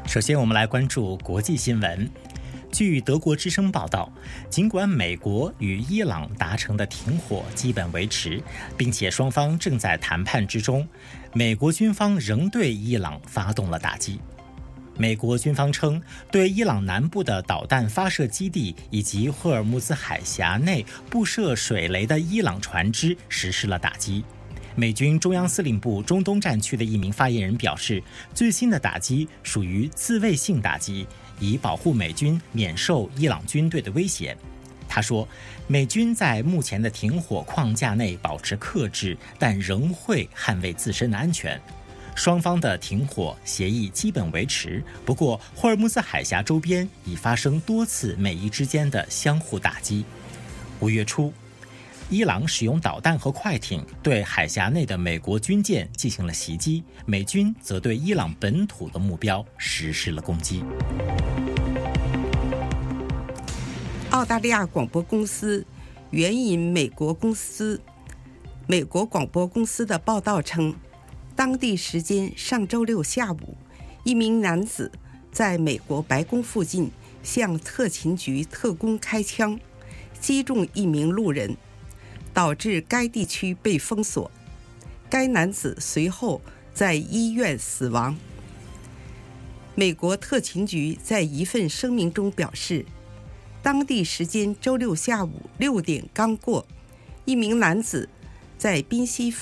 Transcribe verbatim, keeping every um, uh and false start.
首先，我们来关注国际新闻。据德国之声报道，尽管美国与伊朗达成的停火基本维持，并且双方正在谈判之中，美国军方仍对伊朗发动了打击。美国军方称，对伊朗南部的导弹发射基地以及霍尔木兹海峡内布设水雷的伊朗船只实施了打击。美军中央司令部中东战区的一名发言人表示，最新的打击属于自卫性打击，以保护美军免受伊朗军队的威胁。他说，美军在目前的停火框架内保持克制，但仍会捍卫自身的安全。双方的停火协议基本维持，不过霍尔木兹海峡周边已发生多次美伊之间的相互打击。五月初，伊朗使用导弹和快艇对海峡内的美国军舰进行了袭击，美军则对伊朗本土的目标实施了攻击。 澳大利亚广播公司援引美国公司美国广播公司的报道称，当地时间上周六下午，一名男子在美国白宫附近向特勤局特工开枪，击中一名路人，导致该地区被封锁。该男子随后在医院死亡。美国特勤局在一份声明中表示，当地时间周六下午六点刚过，一名男子在宾夕